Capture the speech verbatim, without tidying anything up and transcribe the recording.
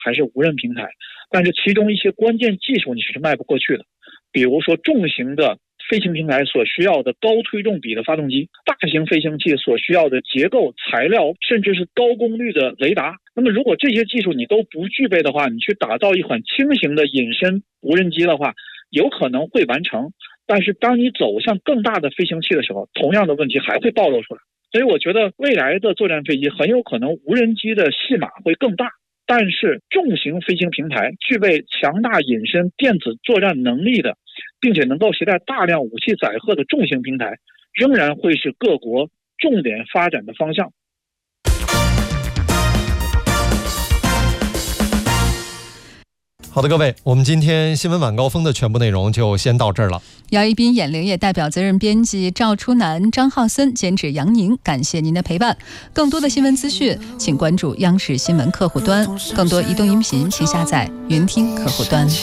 还是无人平台，但是其中一些关键技术你是迈不过去的，比如说重型的飞行平台所需要的高推重比的发动机，大型飞行器所需要的结构材料，甚至是高功率的雷达。那么如果这些技术你都不具备的话，你去打造一款轻型的隐身无人机的话，有可能会完成，但是当你走向更大的飞行器的时候，同样的问题还会暴露出来。所以我觉得未来的作战飞机很有可能无人机的戏码会更大，但是重型飞行平台具备强大隐身电子作战能力的，并且能够携带大量武器载荷的重型平台，仍然会是各国重点发展的方向。 好的，各位，我们今天新闻晚高峰的全部内容就先到这儿了。 姚一斌、演灵业代表责任编辑赵初南、张浩森，监制杨宁，感谢您的陪伴。更多的新闻资讯，请关注央视新闻客户端。更多移动音频，请下载云听客户端。